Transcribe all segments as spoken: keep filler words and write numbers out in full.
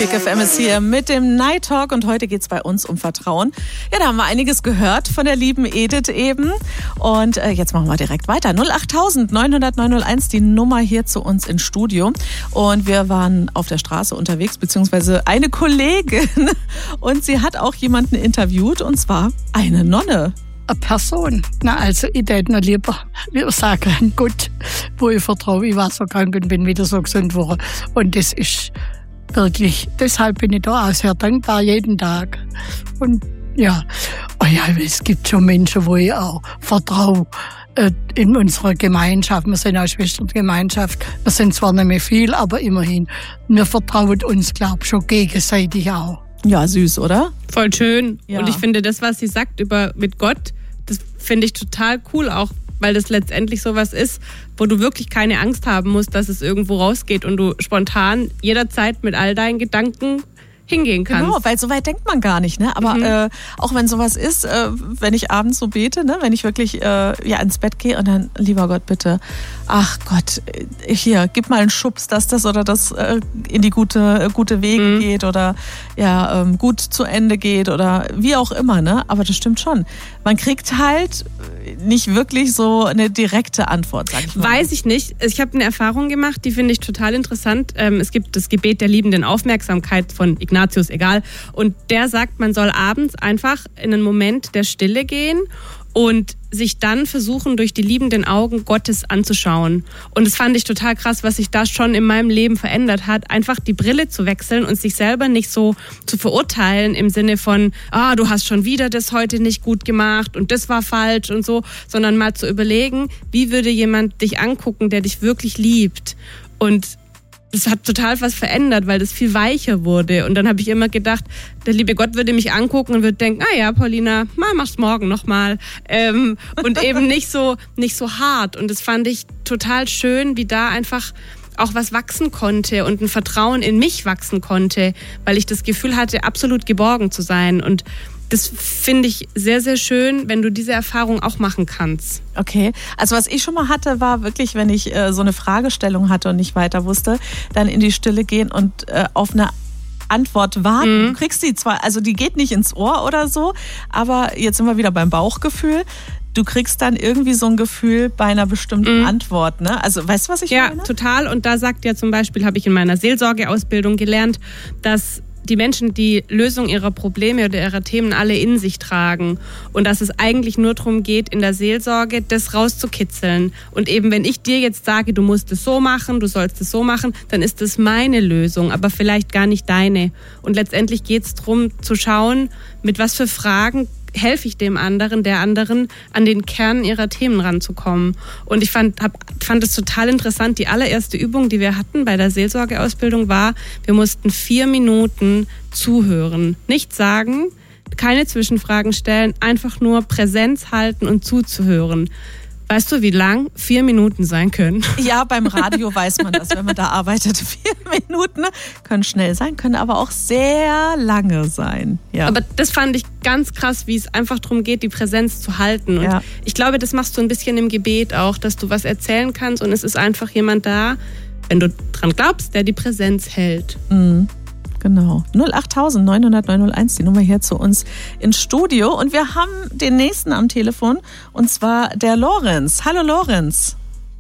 Click F M ist hier mit dem Night Talk und heute geht es bei uns um Vertrauen. Ja, da haben wir einiges gehört von der lieben Edith eben und äh, jetzt machen wir direkt weiter. null acht neun null null neun null eins, die Nummer hier zu uns ins Studio und wir waren auf der Straße unterwegs, beziehungsweise eine Kollegin und sie hat auch jemanden interviewt und zwar eine Nonne. Eine Person. Na, also ich hätte noch lieber, lieber sagen, Gott, wo ich vertraue. Ich war so krank und bin wieder so gesund geworden. Und das ist wirklich, deshalb bin ich da auch sehr dankbar jeden Tag. Und ja, oh ja, es gibt schon Menschen, wo ich auch vertraue äh, in unserer Gemeinschaft. Wir sind auch Schwestergemeinschaft. Wir sind zwar nicht mehr viel, aber immerhin. Wir vertrauen uns, glaube ich, schon gegenseitig auch. Ja, süß, oder? Voll schön. Ja. Und ich finde, das, was sie sagt über mit Gott, das finde ich total cool auch, weil das letztendlich sowas ist, wo du wirklich keine Angst haben musst, dass es irgendwo rausgeht und du spontan jederzeit mit all deinen Gedanken hingehen kannst. Genau, weil so weit denkt man gar nicht, ne? Aber mhm. äh, auch wenn sowas ist, äh, wenn ich abends so bete, ne, wenn ich wirklich äh, ja ins Bett gehe und dann, lieber Gott, bitte, ach Gott, hier, gib mal einen Schubs, dass das oder das äh, in die gute, äh, gute Wege mhm. geht oder ja ähm, gut zu Ende geht oder wie auch immer, ne? Aber das stimmt schon. Man kriegt halt nicht wirklich so eine direkte Antwort, sag ich mal. Weiß ich nicht. Ich habe eine Erfahrung gemacht, die finde ich total interessant. Ähm, es gibt das Gebet der liebenden Aufmerksamkeit von Ignatius, egal. Und der sagt, man soll abends einfach in einen Moment der Stille gehen und sich dann versuchen, durch die liebenden Augen Gottes anzuschauen. Und das fand ich total krass, was sich da schon in meinem Leben verändert hat. Einfach die Brille zu wechseln und sich selber nicht so zu verurteilen im Sinne von, ah, du hast schon wieder das heute nicht gut gemacht und das war falsch und so, sondern mal zu überlegen, wie würde jemand dich angucken, der dich wirklich liebt. Und das hat total was verändert, weil das viel weicher wurde. Und dann habe ich immer gedacht, der liebe Gott würde mich angucken und würde denken, ah ja, Paulina, mal, mach's morgen nochmal. Ähm, und eben nicht so, nicht so hart. Und das fand ich total schön, wie da einfach auch was wachsen konnte und ein Vertrauen in mich wachsen konnte, weil ich das Gefühl hatte, absolut geborgen zu sein. Und das finde ich sehr, sehr schön, wenn du diese Erfahrung auch machen kannst. Okay, also was ich schon mal hatte, war wirklich, wenn ich äh, so eine Fragestellung hatte und nicht weiter wusste, dann in die Stille gehen und äh, auf eine Antwort warten. Mhm. Du kriegst die zwar, also die geht nicht ins Ohr oder so, aber jetzt sind wir wieder beim Bauchgefühl. Du kriegst dann irgendwie so ein Gefühl bei einer bestimmten mhm. Antwort, ne? Also weißt du, was ich ja, meine? Ja, total. Und da sagt ja zum Beispiel, habe ich in meiner Seelsorgeausbildung gelernt, dass die Menschen die Lösung ihrer Probleme oder ihrer Themen alle in sich tragen und dass es eigentlich nur darum geht, in der Seelsorge das rauszukitzeln. Und eben, wenn ich dir jetzt sage, du musst es so machen, du sollst es so machen, dann ist das meine Lösung, aber vielleicht gar nicht deine. Und letztendlich geht es darum zu schauen, mit was für Fragen helfe ich dem anderen, der anderen, an den Kern ihrer Themen ranzukommen. Und ich fand, hab, fand es total interessant. Die allererste Übung, die wir hatten bei der Seelsorgeausbildung war, wir mussten vier Minuten zuhören. Nichts sagen, keine Zwischenfragen stellen, einfach nur Präsenz halten und zuzuhören. Weißt du, wie lang vier Minuten sein können? Ja, beim Radio weiß man das, wenn man da arbeitet. Vier Minuten können schnell sein, können aber auch sehr lange sein. Ja. Aber das fand ich ganz krass, wie es einfach darum geht, die Präsenz zu halten. Und ja. ich glaube, das machst du ein bisschen im Gebet auch, dass du was erzählen kannst und es ist einfach jemand da, wenn du dran glaubst, der die Präsenz hält. Mhm. Genau. null acht neun null null neun null eins, die Nummer hier zu uns ins Studio. Und wir haben den nächsten am Telefon, und zwar der Lorenz. Hallo Lorenz.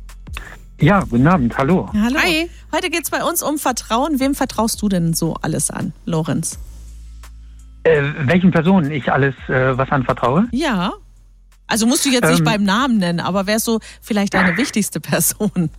Ja, guten Abend, hallo. Hallo. Hi. Heute geht es bei uns um Vertrauen. Wem vertraust du denn so alles an, Lorenz? Äh, welchen Personen ich alles äh, was anvertraue? Ja. Also musst du jetzt ähm, nicht beim Namen nennen, aber wer ist so vielleicht deine wichtigste Person?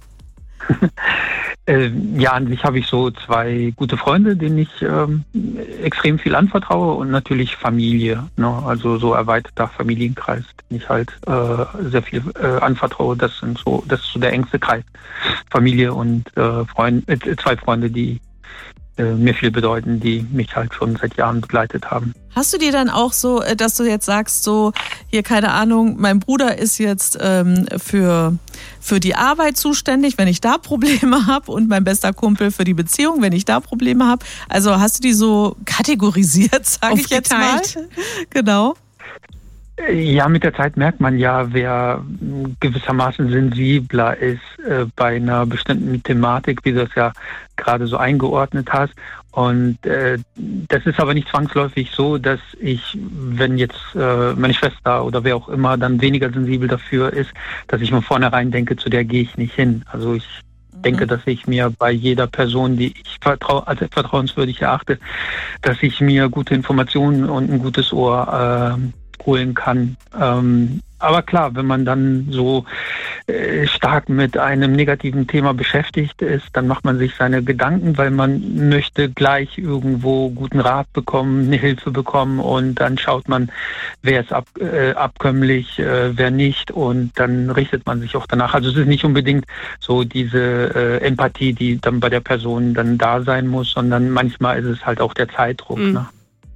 äh, ja, an sich habe ich so zwei gute Freunde, denen ich ähm, extrem viel anvertraue und natürlich Familie, ne? Also so erweiterter Familienkreis, den ich halt äh, sehr viel äh, anvertraue. Das sind so, das ist so der engste Kreis. Familie und äh, Freund, äh, zwei Freunde, die äh, mir viel bedeuten, die mich halt schon seit Jahren begleitet haben. Hast du dir dann auch so, dass du jetzt sagst, so, hier, keine Ahnung, mein Bruder ist jetzt ähm, für, für die Arbeit zuständig, wenn ich da Probleme habe, und mein bester Kumpel für die Beziehung, wenn ich da Probleme habe. Also hast du die so kategorisiert, sage ich jetzt mal? Genau. Ja, mit der Zeit merkt man ja, wer gewissermaßen sensibler ist äh, bei einer bestimmten Thematik, wie du das ja gerade so eingeordnet hast. Und äh, das ist aber nicht zwangsläufig so, dass ich, wenn jetzt äh, meine Schwester oder wer auch immer dann weniger sensibel dafür ist, dass ich von vornherein denke, zu der gehe ich nicht hin. Also ich mhm. denke, dass ich mir bei jeder Person, die ich vertrau- als vertrauenswürdig erachte, dass ich mir gute Informationen und ein gutes Ohr äh, holen kann. Ähm, aber klar, wenn man dann so äh, stark mit einem negativen Thema beschäftigt ist, dann macht man sich seine Gedanken, weil man möchte gleich irgendwo guten Rat bekommen, eine Hilfe bekommen und dann schaut man, wer ist ab, äh, abkömmlich, äh, wer nicht und dann richtet man sich auch danach. Also es ist nicht unbedingt so diese äh, Empathie, die dann bei der Person dann da sein muss, sondern manchmal ist es halt auch der Zeitdruck. Mhm. Ne?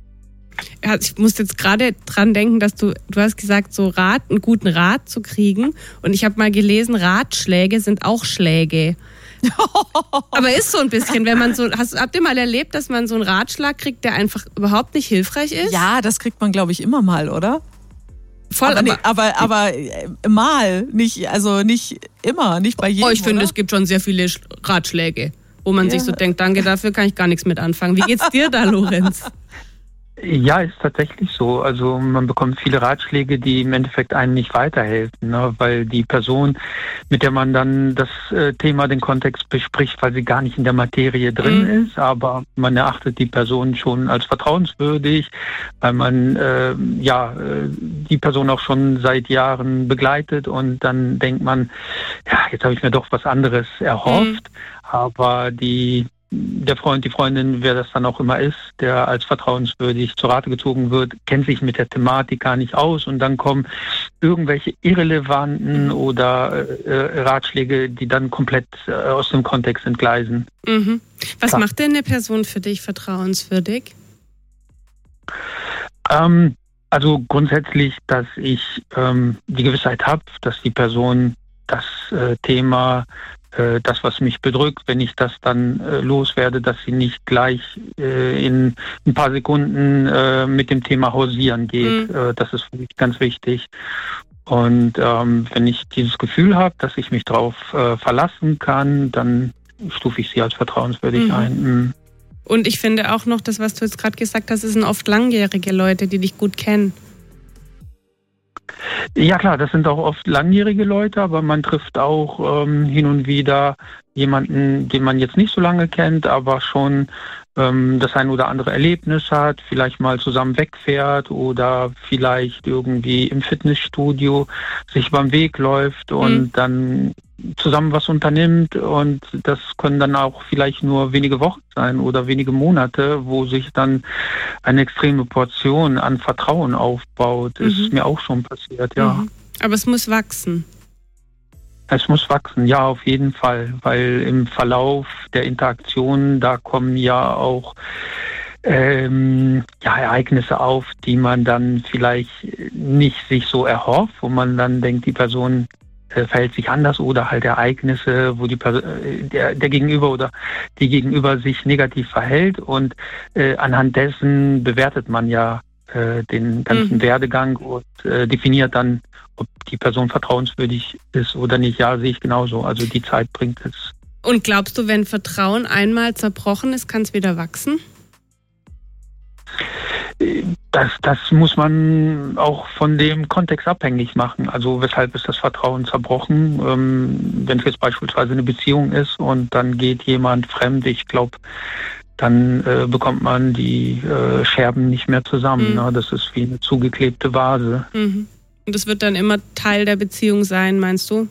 Ich muss jetzt gerade dran denken, dass du, du hast gesagt, so Rat, einen guten Rat zu kriegen. Und ich habe mal gelesen, Ratschläge sind auch Schläge. Aber ist so ein bisschen, wenn man so, hast, habt ihr mal erlebt, dass man so einen Ratschlag kriegt, der einfach überhaupt nicht hilfreich ist? Ja, das kriegt man, glaube ich, immer mal, oder? Voll, aber, aber, aber, aber mal, nicht, also nicht immer, nicht bei jedem. Oh, ich finde, es gibt schon sehr viele Ratschläge, wo man ja. sich so denkt, danke, dafür kann ich gar nichts mit anfangen. Wie geht's dir da, Lorenz? Ja, ist tatsächlich so. Also man bekommt viele Ratschläge, die im Endeffekt einem nicht weiterhelfen, ne? Weil die Person, mit der man dann das äh, Thema, den Kontext bespricht, weil sie gar nicht in der Materie drin mhm. ist, aber man erachtet die Person schon als vertrauenswürdig, weil man äh, ja äh, die Person auch schon seit Jahren begleitet und dann denkt man, ja, jetzt habe ich mir doch was anderes erhofft, mhm. aber die der Freund, die Freundin, wer das dann auch immer ist, der als vertrauenswürdig zur Rate gezogen wird, kennt sich mit der Thematik gar nicht aus und dann kommen irgendwelche irrelevanten oder äh, Ratschläge, die dann komplett äh, aus dem Kontext entgleisen. Mhm. Was Klar. macht denn eine Person für dich vertrauenswürdig? Ähm, also grundsätzlich, dass ich ähm, die Gewissheit habe, dass die Person das äh, Thema das, was mich bedrückt, wenn ich das dann äh, loswerde, dass sie nicht gleich äh, in ein paar Sekunden äh, mit dem Thema hausieren geht. Mhm. Äh, das ist für mich ganz wichtig. Und ähm, wenn ich dieses Gefühl habe, dass ich mich darauf äh, verlassen kann, dann stufe ich sie als vertrauenswürdig mhm. ein. Mhm. Und ich finde auch noch, das, was du jetzt gerade gesagt hast, sind oft langjährige Leute, die dich gut kennen. Ja klar, das sind auch oft langjährige Leute, aber man trifft auch ähm, hin und wieder jemanden, den man jetzt nicht so lange kennt, aber schon ähm, das ein oder andere Erlebnis hat, vielleicht mal zusammen wegfährt oder vielleicht irgendwie im Fitnessstudio sich beim Weg läuft und mhm. dann zusammen was unternimmt und das können dann auch vielleicht nur wenige Wochen sein oder wenige Monate, wo sich dann eine extreme Portion an Vertrauen aufbaut. Mhm. Ist mir auch schon passiert, ja. Mhm. Aber es muss wachsen. Es muss wachsen, ja, auf jeden Fall, weil im Verlauf der Interaktion, da kommen ja auch ähm, ja, Ereignisse auf, die man dann vielleicht nicht sich so erhofft, wo man dann denkt, die Person verhält sich anders oder halt Ereignisse, wo die der, der Gegenüber oder die Gegenüber sich negativ verhält und äh, anhand dessen bewertet man ja äh, den ganzen mhm. Werdegang und äh, definiert dann, ob die Person vertrauenswürdig ist oder nicht. Ja, sehe ich genauso. Also die Zeit bringt es. Und glaubst du, wenn Vertrauen einmal zerbrochen ist, kann es wieder wachsen? Das, das muss man auch von dem Kontext abhängig machen. Also weshalb ist das Vertrauen zerbrochen? Ähm, wenn es jetzt beispielsweise eine Beziehung ist und dann geht jemand fremd, ich glaube, dann äh, bekommt man die äh, Scherben nicht mehr zusammen. Mhm. Ne? Das ist wie eine zugeklebte Vase. Mhm. Und das wird dann immer Teil der Beziehung sein, meinst du?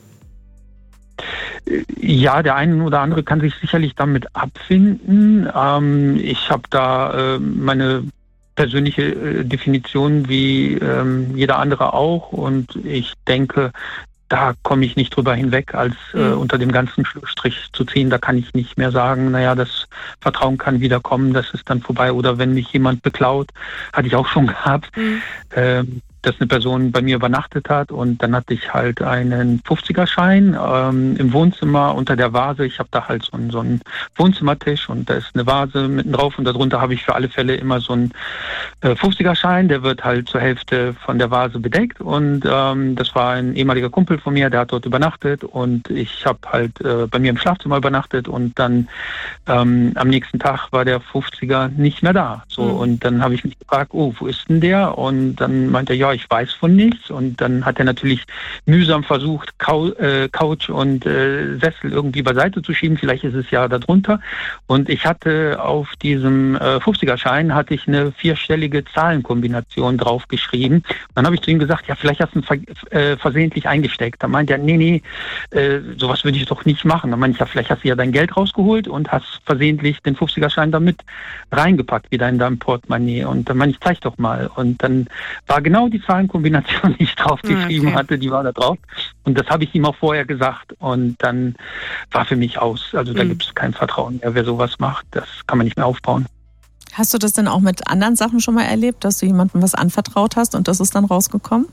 Ja, der eine oder andere kann sich sicherlich damit abfinden. Ähm, ich habe da äh, meine persönliche äh, Definition wie ähm, jeder andere auch und ich denke, da komme ich nicht drüber hinweg, als äh, mhm. unter dem ganzen Schlussstrich zu ziehen. Da kann ich nicht mehr sagen, naja, das Vertrauen kann wieder kommen, das ist dann vorbei. Oder wenn mich jemand beklaut, hatte ich auch schon gehabt. Mhm. Ähm, dass eine Person bei mir übernachtet hat und dann hatte ich halt einen fünfziger-Schein ähm, im Wohnzimmer unter der Vase. Ich habe da halt so einen, so einen Wohnzimmertisch und da ist eine Vase mitten drauf und darunter habe ich für alle Fälle immer so einen äh, fünfziger-Schein, der wird halt zur Hälfte von der Vase bedeckt und ähm, das war ein ehemaliger Kumpel von mir, der hat dort übernachtet und ich habe halt äh, bei mir im Schlafzimmer übernachtet und dann ähm, am nächsten Tag war der fünfziger nicht mehr da. So, mhm. Und dann habe ich mich gefragt, oh, wo ist denn der? Und dann meinte er, ja, ich weiß von nichts. Und dann hat er natürlich mühsam versucht, Cou- äh, Couch und äh, Sessel irgendwie beiseite zu schieben. Vielleicht ist es ja darunter. Und ich hatte auf diesem äh, fünfziger-Schein hatte ich eine vierstellige Zahlenkombination draufgeschrieben. Dann habe ich zu ihm gesagt, ja, vielleicht hast du ihn ver- äh, versehentlich eingesteckt. Da meinte er, nee, nee, äh, sowas würde ich doch nicht machen. Dann meinte ich, ja, vielleicht hast du ja dein Geld rausgeholt und hast versehentlich den fünfziger-Schein damit reingepackt, wieder in deinem Portemonnaie. Und dann meinte ich, zeig doch mal. Und dann war genau die Zahlenkombination, die ich draufgeschrieben okay. hatte, die war da drauf. Und das habe ich ihm auch vorher gesagt. Und dann war für mich aus. Also da mhm. gibt es kein Vertrauen mehr. Wer sowas macht, das kann man nicht mehr aufbauen. Hast du das denn auch mit anderen Sachen schon mal erlebt, dass du jemandem was anvertraut hast und das ist dann rausgekommen?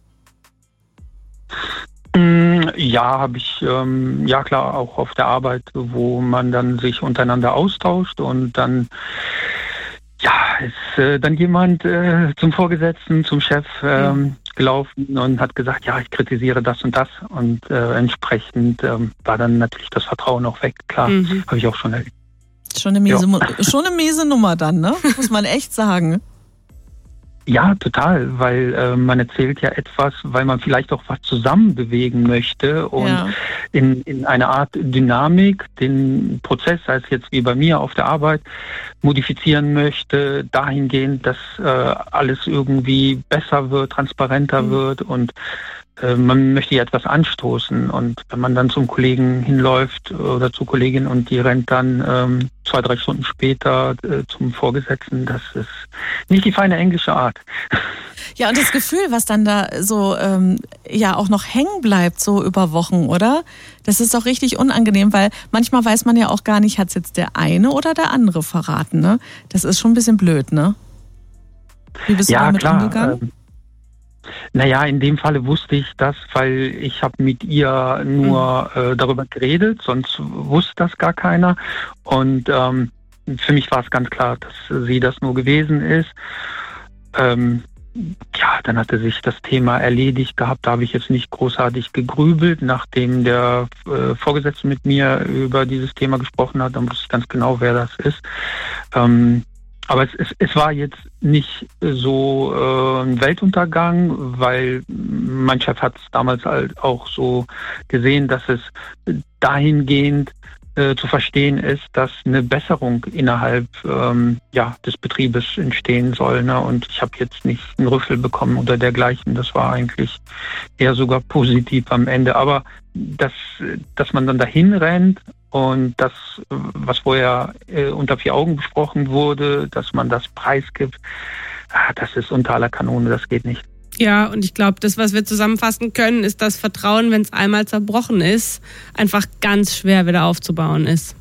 Ja, habe ich, ähm, ja klar, auch auf der Arbeit, wo man dann sich untereinander austauscht und dann ja, ist äh, dann jemand äh, zum Vorgesetzten, zum Chef ähm, mhm. gelaufen und hat gesagt, ja, ich kritisiere das und das und äh, entsprechend ähm, war dann natürlich das Vertrauen auch weg, klar, mhm. habe ich auch schon erlebt. Schon eine miese, ja. schon eine miese Nummer dann, ne? Muss man echt sagen. Ja, total, weil äh, man erzählt ja etwas, weil man vielleicht auch was zusammen bewegen möchte und ja. in, in eine Art Dynamik den Prozess, sei es jetzt wie bei mir auf der Arbeit, modifizieren möchte, dahingehend, dass äh, alles irgendwie besser wird, transparenter mhm. wird und äh, man möchte ja etwas anstoßen und wenn man dann zum Kollegen hinläuft oder zur Kollegin und die rennt dann ähm, zwei, drei Stunden später äh, zum Vorgesetzten, das ist nicht die feine englische Art. Ja, und das Gefühl, was dann da so ähm, ja auch noch hängen bleibt, so über Wochen, oder? Das ist doch richtig unangenehm, weil manchmal weiß man ja auch gar nicht, hat es jetzt der eine oder der andere verraten, ne? Das ist schon ein bisschen blöd, ne? Wie bist ja, du damit klar. umgegangen? Ähm, naja, in dem Falle wusste ich das, weil ich habe mit ihr nur mhm. äh, darüber geredet, sonst wusste das gar keiner. Und ähm, für mich war es ganz klar, dass sie das nur gewesen ist. Ähm, ja, dann hatte sich das Thema erledigt gehabt. Da habe ich jetzt nicht großartig gegrübelt. Nachdem der äh, Vorgesetzte mit mir über dieses Thema gesprochen hat, dann wusste ich ganz genau, wer das ist. Ähm, Aber es, es, es war jetzt nicht so äh, ein Weltuntergang, weil mein Chef hat es damals halt auch so gesehen, dass es dahingehend äh, zu verstehen ist, dass eine Besserung innerhalb ähm, ja, des Betriebes entstehen soll. Ne? Und ich habe jetzt nicht einen Rüffel bekommen oder dergleichen. Das war eigentlich eher sogar positiv am Ende. Aber dass, dass man dann dahin rennt, und das, was vorher äh, unter vier Augen besprochen wurde, dass man das preisgibt, ah, das ist unter aller Kanone, das geht nicht. Ja, und ich glaube, das, was wir zusammenfassen können, ist, dass Vertrauen, wenn es einmal zerbrochen ist, einfach ganz schwer wieder aufzubauen ist.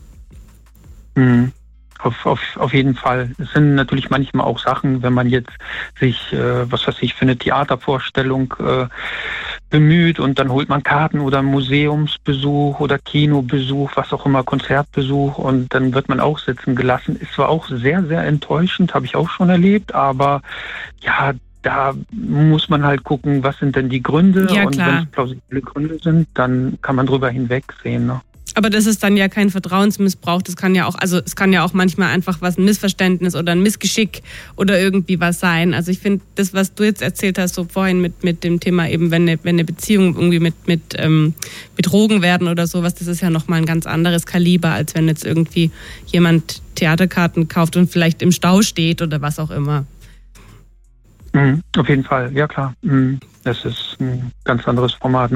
Mhm. Auf, auf, auf jeden Fall. Es sind natürlich manchmal auch Sachen, wenn man jetzt sich, äh, was weiß ich, für eine Theatervorstellung äh, bemüht und dann holt man Karten oder Museumsbesuch oder Kinobesuch, was auch immer, Konzertbesuch und dann wird man auch sitzen gelassen. Ist zwar auch sehr, sehr enttäuschend, habe ich auch schon erlebt, aber ja, da muss man halt gucken, was sind denn die Gründe ja, und wenn es plausible Gründe sind, dann kann man drüber hinwegsehen, ne? Aber das ist dann ja kein Vertrauensmissbrauch. Das kann ja auch, also es kann ja auch manchmal einfach was, ein Missverständnis oder ein Missgeschick oder irgendwie was sein. Also ich finde, das, was du jetzt erzählt hast, so vorhin mit, mit dem Thema eben, wenn eine, wenn eine Beziehung irgendwie mit, mit ähm, betrogen werden oder sowas, das ist ja nochmal ein ganz anderes Kaliber, als wenn jetzt irgendwie jemand Theaterkarten kauft und vielleicht im Stau steht oder was auch immer. Mhm, auf jeden Fall, ja klar. Mhm. Das ist ein ganz anderes Format, na klar.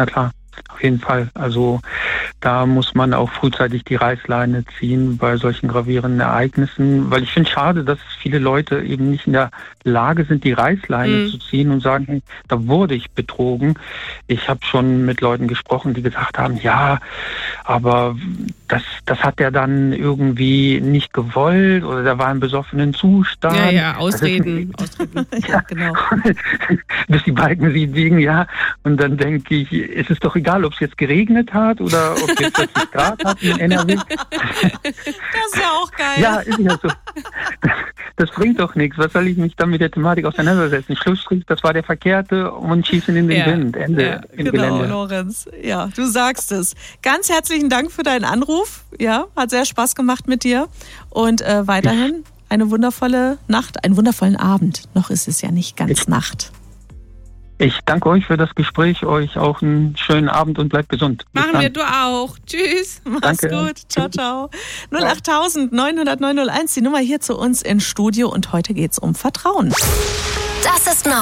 Auf jeden Fall. Also da muss man auch frühzeitig die Reißleine ziehen bei solchen gravierenden Ereignissen, weil ich finde es schade, dass viele Leute eben nicht in der Lage sind, die Reißleine mhm. zu ziehen und sagen, hey, da wurde ich betrogen. Ich habe schon mit Leuten gesprochen, die gesagt haben, ja, aber das, das hat er dann irgendwie nicht gewollt oder der war im besoffenen Zustand. Ja, ja, Ausreden. Ist, Ausreden. Ja, genau. Bis die Balken sie liegen, ja. Und dann denke ich, ist es doch egal, ob es jetzt geregnet hat oder ob es jetzt vierzig Grad hat in N R W. Das ist ja auch geil. Ja, ist ja so. Das, das bringt doch nichts. Was soll ich mich dann mit der Thematik auseinandersetzen? Schlussstrich, das war der Verkehrte und schießen in den ja. Wind. Ende ja, im genau, Gelände. Lorenz. Ja, du sagst es. Ganz herzlichen Dank für deinen Anruf. Ja, hat sehr Spaß gemacht mit dir. Und äh, weiterhin eine wundervolle Nacht, einen wundervollen Abend. Noch ist es ja nicht ganz ich, Nacht. Ich danke euch für das Gespräch. Euch auch einen schönen Abend und bleibt gesund. Bis Machen dann. wir, du auch. Tschüss. Mach's Danke. gut. Ciao, ciao. null acht neun null null neun null eins, die Nummer hier zu uns ins Studio. Und heute geht's um Vertrauen. Das ist